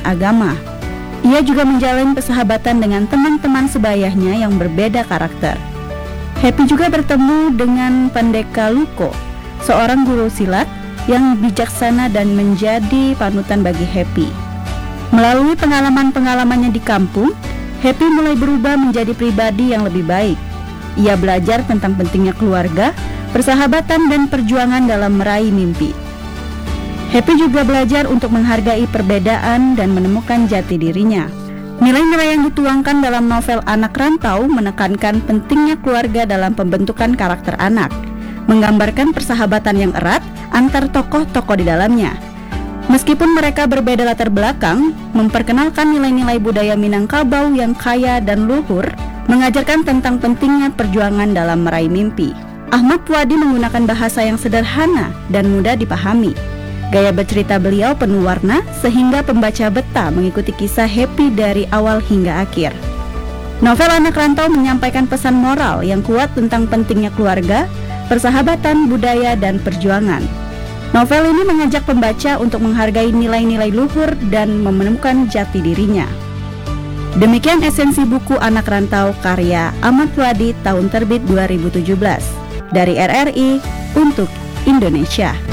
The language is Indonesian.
agama. Ia juga menjalin persahabatan dengan teman-teman sebayahnya yang berbeda karakter. Happy juga bertemu dengan Pandeka Luko, seorang guru silat yang bijaksana dan menjadi panutan bagi Happy. Melalui pengalaman-pengalamannya di kampung, Happy mulai berubah menjadi pribadi yang lebih baik. Ia belajar tentang pentingnya keluarga, persahabatan, dan perjuangan dalam meraih mimpi. Happy juga belajar untuk menghargai perbedaan dan menemukan jati dirinya. Nilai-nilai yang dituangkan dalam novel Anak Rantau menekankan pentingnya keluarga dalam pembentukan karakter anak, menggambarkan persahabatan yang erat antar tokoh-tokoh di dalamnya. Meskipun mereka berbeda latar belakang, memperkenalkan nilai-nilai budaya Minangkabau yang kaya dan luhur, mengajarkan tentang pentingnya perjuangan dalam meraih mimpi. Ahmad Puadi menggunakan bahasa yang sederhana dan mudah dipahami. Gaya bercerita beliau penuh warna sehingga pembaca betah mengikuti kisah Happy dari awal hingga akhir. Novel Anak Rantau menyampaikan pesan moral yang kuat tentang pentingnya keluarga, persahabatan, budaya, dan perjuangan. Novel ini mengajak pembaca untuk menghargai nilai-nilai luhur dan menemukan jati dirinya. Demikian esensi buku Anak Rantau karya Ahmad Puadi tahun terbit 2017 dari RRI untuk Indonesia.